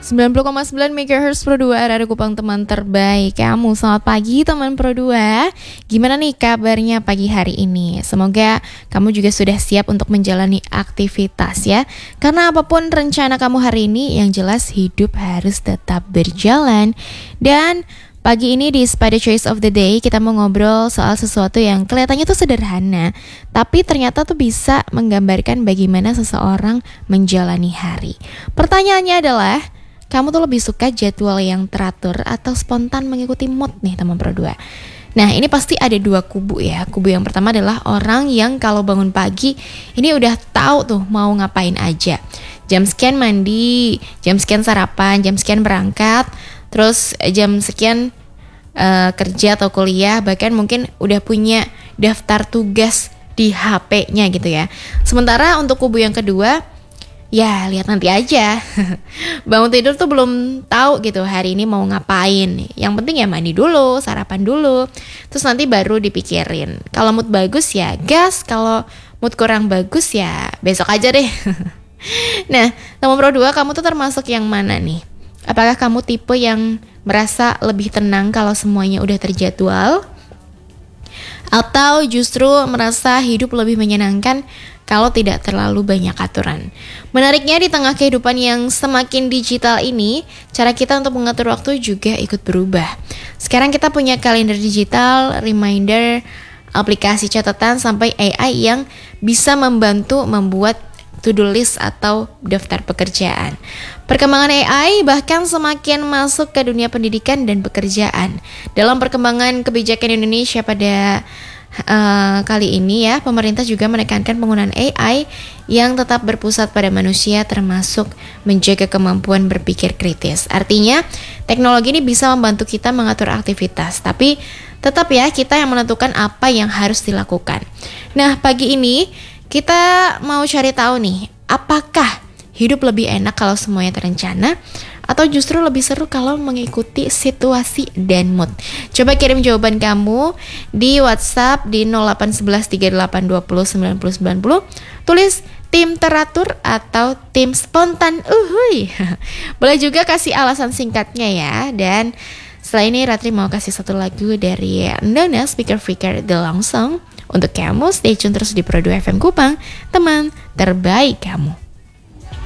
90,9 MHz Pro 2 RRI Kupang, teman terbaik kamu. Selamat pagi teman Pro 2. Gimana nih kabarnya pagi hari ini? Semoga kamu juga sudah siap untuk menjalani aktivitas ya. Karena apapun rencana kamu hari ini, yang jelas hidup harus tetap berjalan. Dan pagi ini di Spider Choice of the Day kita mau ngobrol soal sesuatu yang kelihatannya tuh sederhana, tapi ternyata tuh bisa menggambarkan bagaimana seseorang menjalani hari. Pertanyaannya adalah, kamu tuh lebih suka jadwal yang teratur atau spontan mengikuti mood nih teman Pro 2? Nah, ini pasti ada dua kubu ya. Kubu yang pertama adalah orang yang kalau bangun pagi ini udah tahu tuh mau ngapain aja. Jam sekian mandi, jam sekian sarapan, jam sekian berangkat, terus jam sekian kerja atau kuliah, bahkan mungkin udah punya daftar tugas di HP-nya gitu ya. Sementara untuk kubu yang kedua, ya lihat nanti aja. Bangun tidur tuh belum tahu gitu hari ini mau ngapain. Yang penting ya mandi dulu, sarapan dulu, terus nanti baru dipikirin. Kalau mood bagus ya gas, kalau mood kurang bagus ya besok aja deh. Nah, teman Pro 2, kamu tuh termasuk yang mana nih? Apakah kamu tipe yang merasa lebih tenang kalau semuanya udah terjadwal? Atau justru merasa hidup lebih menyenangkan kalau tidak terlalu banyak aturan? Menariknya, di tengah kehidupan yang semakin digital ini, cara kita untuk mengatur waktu juga ikut berubah. Sekarang kita punya kalender digital, reminder, aplikasi catatan, sampai AI yang bisa membantu membuat to-do list atau daftar pekerjaan. Perkembangan AI bahkan semakin masuk ke dunia pendidikan dan pekerjaan. Dalam perkembangan kebijakan Indonesia pada kali ini ya, pemerintah juga menekankan penggunaan AI yang tetap berpusat pada manusia, termasuk menjaga kemampuan berpikir kritis. Artinya, teknologi ini bisa membantu kita mengatur aktivitas, tapi tetap ya kita yang menentukan apa yang harus dilakukan. Nah, pagi ini kita mau cari tahu nih, apakah hidup lebih enak kalau semuanya terencana, atau justru lebih seru kalau mengikuti situasi dan mood? Coba kirim jawaban kamu di WhatsApp di 081138209090. Tulis tim teratur atau tim spontan. Boleh juga kasih alasan singkatnya ya. Dan setelah ini Ratri mau kasih satu lagu dari Nona Speaker Freaker The Long Song untuk kamu. Stay tune terus di Pro 2 FM Kupang, teman terbaik kamu.